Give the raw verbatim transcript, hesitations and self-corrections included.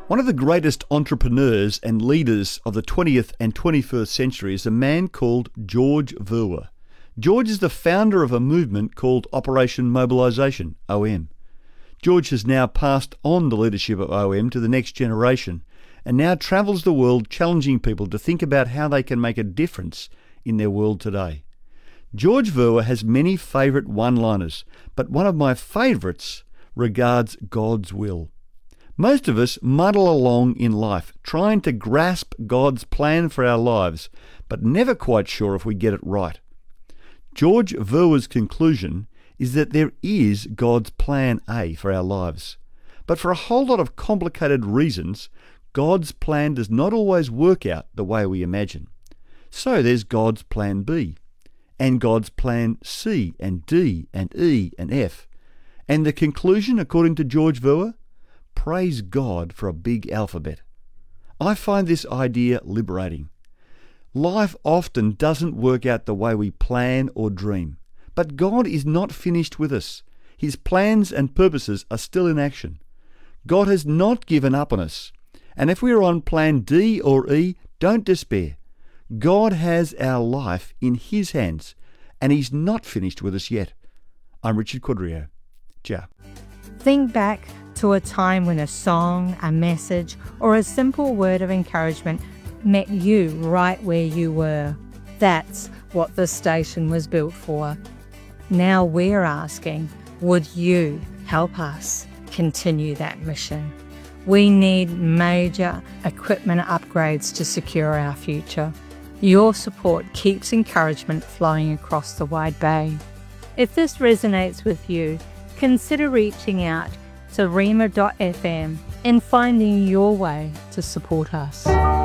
One of the greatest entrepreneurs and leaders of the twentieth and twenty-first century is a man called George Verwer. George is the founder of a movement called Operation Mobilisation, O M. George has now passed on the leadership of O M to the next generation and now travels the world challenging people to think about how they can make a difference in their world today. George Verwer has many favourite one-liners, but one of my favourites regards God's will. Most of us muddle along in life, trying to grasp God's plan for our lives, but never quite sure if we get it right. George Verwer's conclusion is that there is God's plan A for our lives. But for a whole lot of complicated reasons, God's plan does not always work out the way we imagine. So there's God's plan B, and God's plan C and D and E and F. And the conclusion, according to George Verwer? Praise God for a big alphabet. I find this idea liberating. Life often doesn't work out the way we plan or dream, but God is not finished with us. His plans and purposes are still in action. God has not given up on us, and if we are on plan D or E, don't despair. God has our life in His hands, and He's not finished with us yet. I'm Richard Quadrio. Ciao. Think back to a time when a song, a message, or a simple word of encouragement met you right where you were. That's what this station was built for. Now we're asking, would you help us continue that mission? We need major equipment upgrades to secure our future. Your support keeps encouragement flowing across the wide bay. If this resonates with you, consider reaching out to rhema dot f m and finding your way to support us.